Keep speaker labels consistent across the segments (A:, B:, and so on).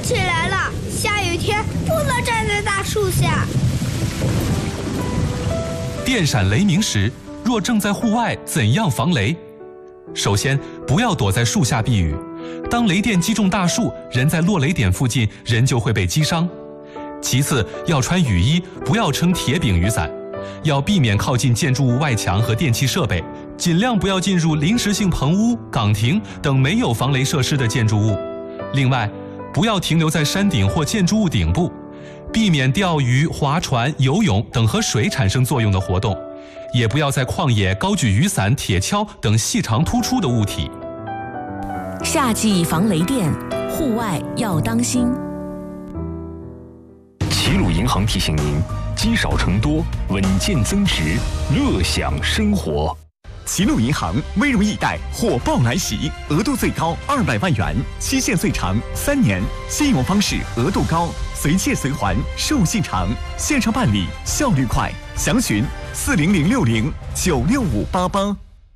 A: 起来了，下雨天不能站在大树下。
B: 电闪雷鸣时，若正在户外，怎样防雷？首先，不要躲在树下避雨。当雷电击中大树，人在落雷点附近，人就会被击伤。其次，要穿雨衣，不要撑铁柄雨伞。要避免靠近建筑物外墙和电气设备，尽量不要进入临时性棚屋、岗亭等没有防雷设施的建筑物。另外，不要停留在山顶或建筑物顶部，避免钓鱼、划船、游泳等和水产生作用的活动，也不要在旷野高举雨伞、铁锹等细长突出的物体。
C: 夏季防雷电，户外要当心。
D: 齐鲁银行提醒您：积少成多，稳健增值，乐享生活。
E: 齐鲁银行微融易贷火爆来袭，额度最高200万元，期限最长3年，信用方式额度高，随借随还，授信长，线上办理效率快，详询40060965588。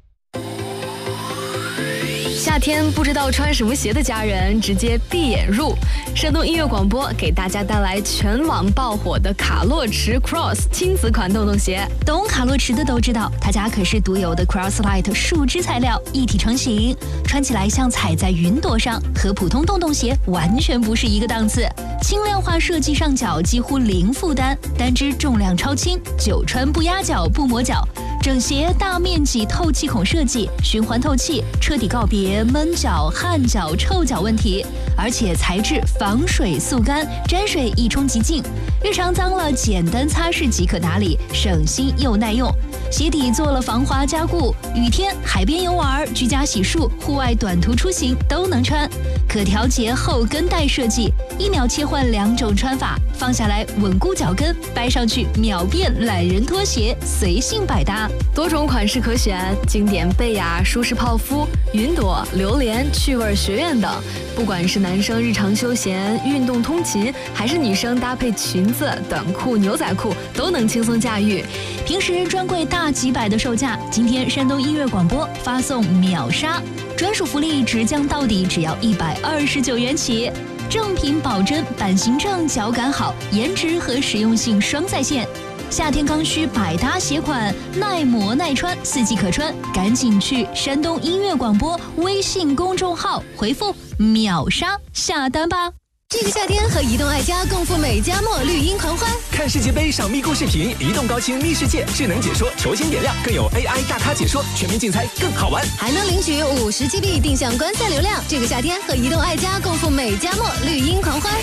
F: 夏天不知道穿什么鞋的家人，直接闭眼入。山东音乐广播给大家带来全网爆火的卡洛驰 Cross 亲子款洞洞鞋。
G: 懂卡洛驰的都知道，他家可是独有的 Crosslight 树脂材料一体成型，穿起来像踩在云朵上，和普通洞洞鞋完全不是一个档次。轻量化设计上脚几乎零负担，单只重量超轻，久穿不压脚不磨脚。整鞋大面积透气孔设计，循环透气，彻底告别闷脚、汗脚、臭脚问题，而且材质防水速干，沾水一冲即净，日常脏了简单擦拭即可打理，省心又耐用。鞋底做了防滑加固，雨天、海边游玩、居家洗漱、户外短途出行都能穿。可调节后跟带设计，1秒切换2种穿法，放下来稳固脚跟，掰上去秒变懒人拖鞋，随性百搭。
F: 多种款式可选，经典贝雅、舒适泡芙、云朵、榴莲、趣味学院等。不管是男生日常休闲、运动通勤，还是女生搭配裙子、短裤、牛仔裤，都能轻松驾驭。
G: 平时专柜大几百的售价，今天山东音乐广播发送秒杀，专属福利直降到底，只要129元起。正品保真，版型正，脚感好，颜值和实用性双在线。夏天刚需百搭鞋款，耐磨耐穿，4季可穿，赶紧去山东音乐广播微信公众号回复秒杀下单吧。
H: 这个夏天和移动爱家共赴美加墨绿茵狂欢，
I: 看世界杯赏蜜故视频，移动高清蜜世界，智能解说，球星点亮，更有 AI 大咖解说，全民竞猜更好玩，
H: 还能领取50GB 定向观赛流量。这个夏天和移动爱家共赴美加墨绿茵狂欢。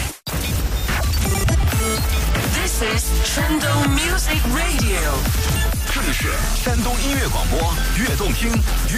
J: This is Shandong Music Radio，
D: 这里是山东音乐广播，悦动听。